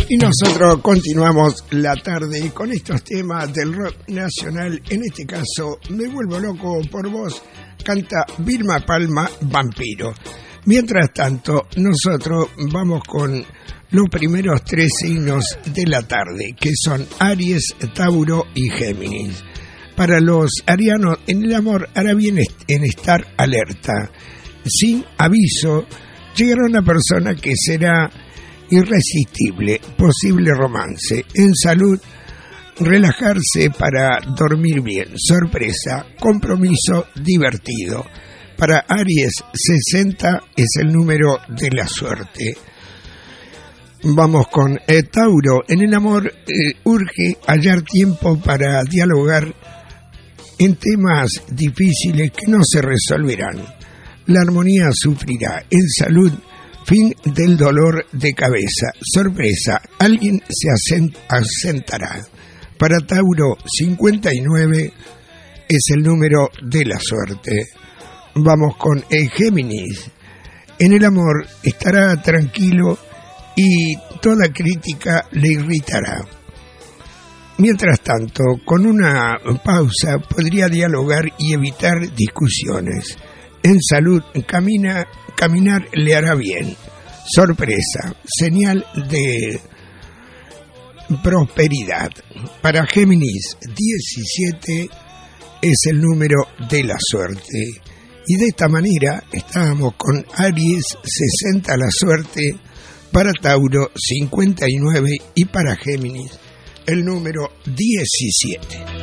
Y nosotros continuamos la tarde con estos temas del rock nacional. En este caso, Me vuelvo loco por vos, canta Vilma Palma, Vampiro. Mientras tanto, nosotros vamos con los primeros 3 signos de la tarde, que son Aries, Tauro y Géminis. Para los arianos, en el amor hará bien en estar alerta. Sin aviso, llegará una persona que será irresistible, posible romance. En salud, relajarse para dormir bien. Sorpresa, compromiso, divertido. Para Aries, 60 es el número de la suerte. Vamos con Tauro. En el amor urge hallar tiempo para dialogar en temas difíciles que no se resolverán. La armonía sufrirá. En salud, fin del dolor de cabeza. Sorpresa, alguien se asentará. Para Tauro, 59 es el número de la suerte. Vamos con Géminis. En el amor estará tranquilo y toda crítica le irritará. Mientras tanto, con una pausa podría dialogar y evitar discusiones. En salud, caminar le hará bien. Sorpresa, señal de prosperidad. Para Géminis, 17 es el número de la suerte. Y de esta manera estábamos con Aries, 60 la suerte, para Tauro 59 y para Géminis el número 17.